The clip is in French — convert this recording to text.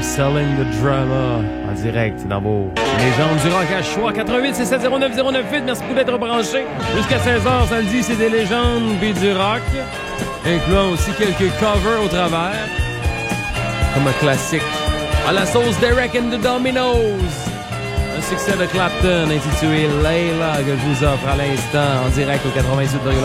Selling the Drama en direct dans vos légendes du rock à choix 88 67 09 098. Merci beaucoup d'être branchés. Jusqu'à 16h samedi, c'est des légendes puis du rock, incluant aussi quelques covers au travers, comme un classique à la sauce Derek and the Dominos. Un succès de Clapton intitulé Layla que je vous offre à l'instant en direct au 88,1